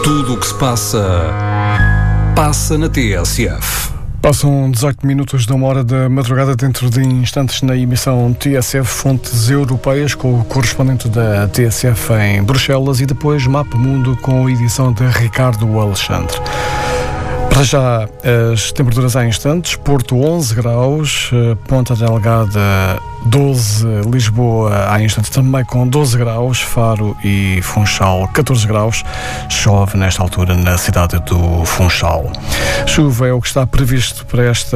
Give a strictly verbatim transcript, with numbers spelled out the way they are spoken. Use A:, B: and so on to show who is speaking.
A: Tudo o que se passa, passa na T S F.
B: Passam dezoito minutos de uma hora da madrugada, dentro de instantes na emissão T S F Fontes Europeias, com o correspondente da T S F em Bruxelas, e depois Mapa Mundo com a edição de Ricardo Alexandre. Para já, as temperaturas há instantes: Porto onze graus, Ponta Delgada doze, Lisboa há instantes também com doze graus, Faro e Funchal catorze graus. Chove nesta altura na cidade do Funchal. Chuva é o que está previsto para esta